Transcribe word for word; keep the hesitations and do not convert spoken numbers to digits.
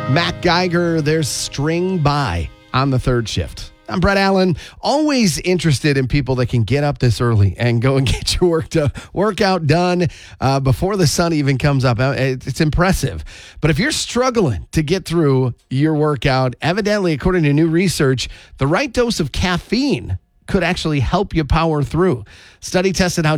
Matt Geiger, there's String By on the third shift. I'm Brett Allen, always interested in people that can get up this early and go and get your work to, workout done uh, before the sun even comes up. It's impressive. But if you're struggling to get through your workout, evidently, according to new research, the right dose of caffeine could actually help you power through. Study tested how